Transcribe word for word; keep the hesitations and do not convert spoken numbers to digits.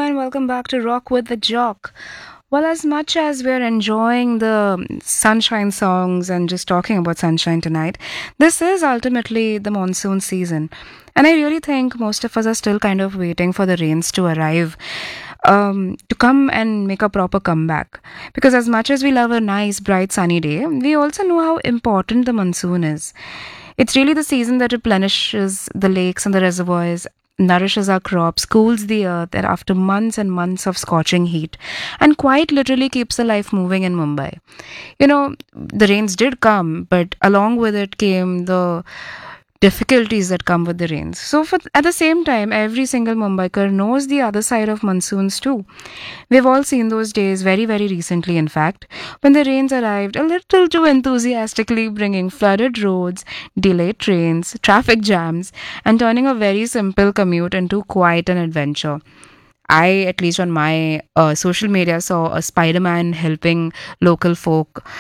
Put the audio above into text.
and welcome back to Rock with the Jock. Well, as much as we're enjoying the sunshine songs and just talking about sunshine tonight, this is ultimately the monsoon season. And I really think most of us are still kind of waiting for the rains to arrive, um, to come and make a proper comeback. Because as much as we love a nice, bright, sunny day, we also know how important the monsoon is. It's really the season that replenishes the lakes and the reservoirs, nourishes our crops, cools the earth, and after months and months of scorching heat, and quite literally keeps the life moving in Mumbai. You know, the rains did come, but along with it came the difficulties that come with the rains. So, for, at the same time, every single Mumbaiker knows the other side of monsoons too. We've all seen those days very, very recently, in fact, when the rains arrived a little too enthusiastically, bringing flooded roads, delayed trains, traffic jams, and turning a very simple commute into quite an adventure. I, at least on my uh, social media, saw a Spider Man helping local folk